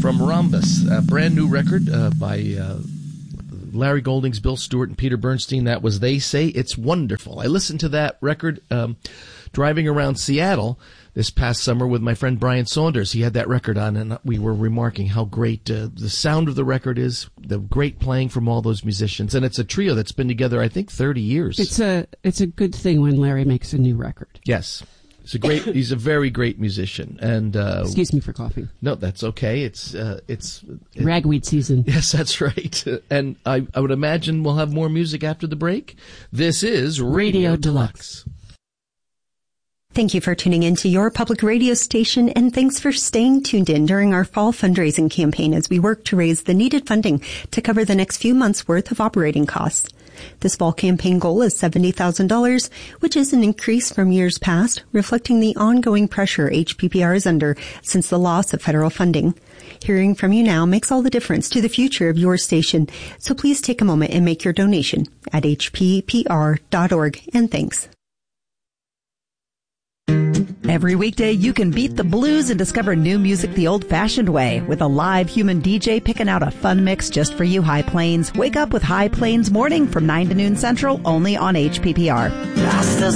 from Rhombus, a brand new record by Larry Goldings, Bill Stewart, and Peter Bernstein. That was They Say It's Wonderful. I listened to that record driving around Seattle this past summer with my friend Brian Saunders. He had that record on, and we were remarking how great the sound of the record is, the great playing from all those musicians. And it's a trio that's been together, I think, 30 years. It's a good thing when Larry makes a new record. Yes. He's a very great musician. And excuse me for coughing. No, that's okay. It's ragweed season. Yes, that's right. And I would imagine we'll have more music after the break. This is Radio Deluxe. Thank you for tuning in to your public radio station, and thanks for staying tuned in during our fall fundraising campaign as we work to raise the needed funding to cover the next few months' worth of operating costs. This fall campaign goal is $70,000, which is an increase from years past, reflecting the ongoing pressure HPPR is under since the loss of federal funding. Hearing from you now makes all the difference to the future of your station, so please take a moment and make your donation at hppr.org, and thanks. Every weekday, you can beat the blues and discover new music the old-fashioned way with a live human DJ picking out a fun mix just for you, High Plains. Wake up with High Plains Morning from 9 to noon Central, only on HPPR.